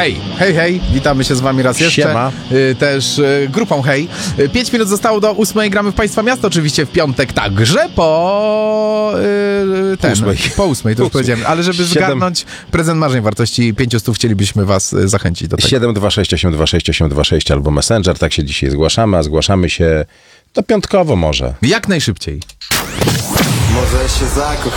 Hej, hej, hej, witamy się z wami raz jeszcze. Siema. Też grupą Hej. 5 minut zostało do 8. Gramy w Państwa Miasto, oczywiście w piątek, także po... Po 8, to już powiedziałem. Ale żeby zgarnąć prezent marzeń wartości 500, chcielibyśmy was zachęcić do tego. 726826826 albo Messenger, tak się dzisiaj zgłaszamy, a zgłaszamy się to piątkowo może. Jak najszybciej. Może się zakochać.